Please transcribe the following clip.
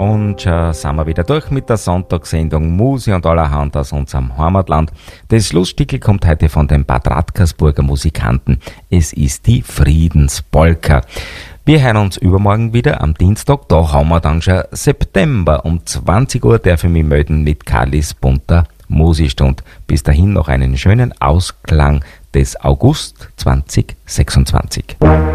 Und schon sind wir wieder durch mit der Sonntagssendung Musik und allerhand aus unserem Heimatland. Das Schlussstück kommt heute von den Bad Radkersburger Musikanten. Es ist die Friedenspolka. Wir hören uns übermorgen wieder am Dienstag. Da haben wir dann schon September. Um 20 Uhr darf ich mich melden mit Kallis bunter Musikstund. Bis dahin noch einen schönen Ausklang des August 2026.